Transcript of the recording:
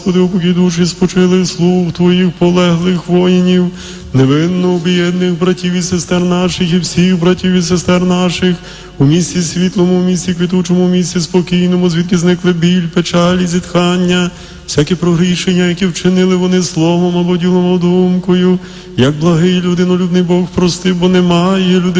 Господи, упокій душі спочилих слуг Твоїх полеглих воїнів, невинно убієдних братів і сестер наших, і всіх братів і сестер наших, у місті світлому, у місті квітучому, у місті спокійному, звідки зникли біль, печаль і зітхання, всякі прогрішення, які вчинили вони словом або ділом, або думкою, як благий людинолюбний Бог прости, бо немає людини